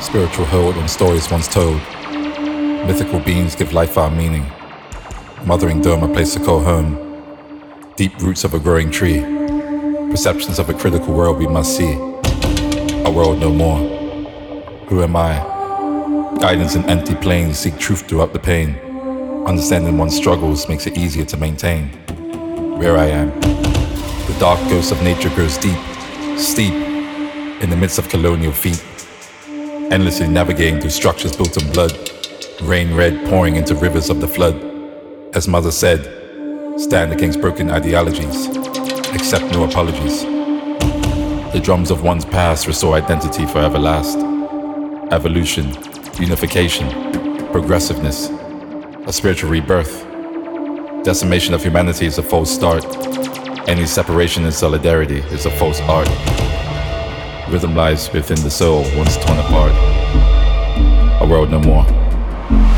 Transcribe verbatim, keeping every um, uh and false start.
Spiritual hold on stories once told. Mythical beings give life our meaning. Mothering dome, a place to call home. Deep roots of a growing tree. Perceptions of a critical world we must see. A world no more. Who am I? Guidance in empty plains, seek truth throughout the pain. Understanding one's struggles makes it easier to maintain. Where I am. The dark ghost of nature grows deep, steep, in the midst of colonial feet. Endlessly navigating through structures built in blood. Rain red pouring into rivers of the flood. As Mother said, stand against broken ideologies. Accept no apologies. The drums of one's past restore identity forever last. Evolution, unification, progressiveness, a spiritual rebirth. Decimation of humanity is a false start. Any separation in solidarity is a false art. Rhythm lies within the soul once torn apart. A world no more.